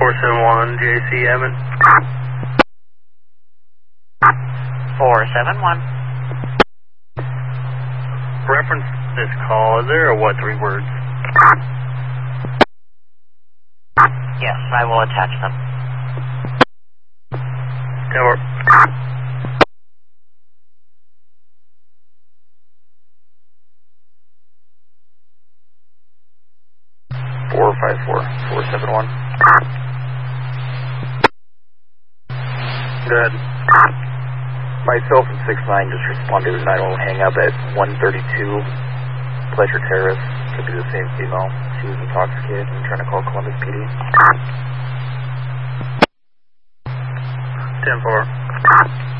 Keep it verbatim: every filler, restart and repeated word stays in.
four seven one, J C Evan. four seven one. Reference this call, is there or what, three words? Yes, I will attach them. Tower. four five four, four seven one. Good. Myself and six nine just responded to nine one one hang up at one thirty-two Pleasure Terrace. Could be the same female. She was intoxicated and trying to call Columbus P D. ten four.